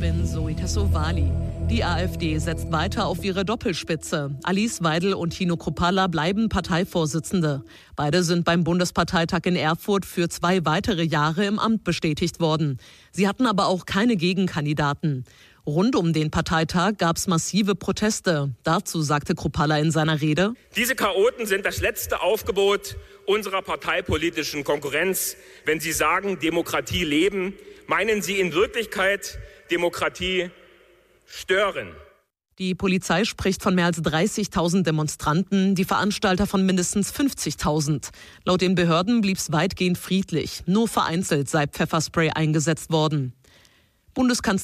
bin Zoe Tassovali. Die AfD setzt weiter auf ihre Doppelspitze. Alice Weidel und Tino Kruppalla bleiben Parteivorsitzende. Beide sind beim Bundesparteitag in Erfurt für 2 weitere Jahre im Amt bestätigt worden. Sie hatten aber auch keine Gegenkandidaten. Rund um den Parteitag gab es massive Proteste. Dazu sagte Kruppalla in seiner Rede: Diese Chaoten sind das letzte Aufgebot unserer parteipolitischen Konkurrenz. Wenn sie sagen, Demokratie leben, meinen sie in Wirklichkeit Demokratie stören. Die Polizei spricht von mehr als 30.000 Demonstranten, die Veranstalter von mindestens 50.000. Laut den Behörden blieb es weitgehend friedlich. Nur vereinzelt sei Pfefferspray eingesetzt worden. Bundeskanzler